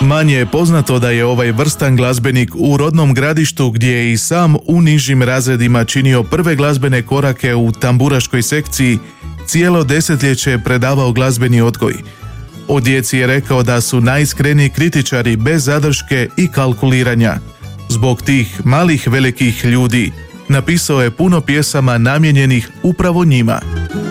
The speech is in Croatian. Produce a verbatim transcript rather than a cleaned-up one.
Manje je poznato da je ovaj vrstan glazbenik u rodnom gradištu, gdje je i sam u nižim razredima činio prve glazbene korake u tamburaškoj sekciji, cijelo desetljeće predavao glazbeni odgoj. O djeci je rekao da su najiskreniji kritičari bez zadrške i kalkuliranja. Zbog tih malih velikih ljudi napisao je puno pjesama namijenjenih upravo njima.